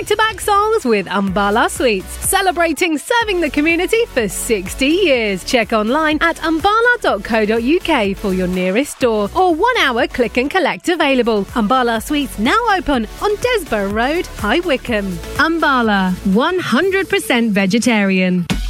back-to-back songs with Umbala Sweets, celebrating serving the community for 60 years. Check online at umbala.co.uk for your nearest store or 1 hour click and collect available. Umbala Sweets now open on Desborough Road, High Wycombe. Umbala, 100% vegetarian.